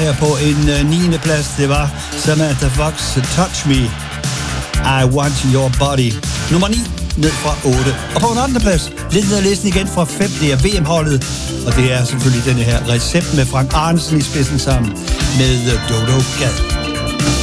her på en 9. plads. Det var Samantha Fox, Touch Me, I Want Your Body. Nummer 9, ned fra 8. Og på en 8. plads, lidt ned ad listen igen fra 5. Det er VM-holdet. Og det er selvfølgelig denne her Recept med Frank Arnesen i spidsen sammen med Dodo Gad.